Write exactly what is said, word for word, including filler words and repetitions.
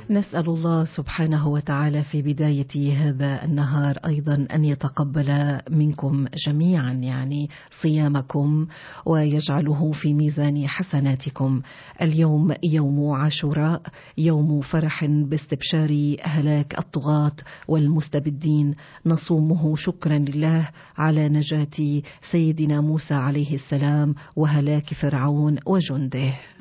نسأل الله سبحانه وتعالى في بداية هذا النهار أيضا أن يتقبل منكم جميعا يعني صيامكم ويجعله في ميزان حسناتكم. اليوم يوم عاشوراء، يوم فرح باستبشار هلاك الطغاة والمستبدين، نصومه شكرا لله على نجاة سيدنا موسى عليه السلام وهلاك فرعون وجنده.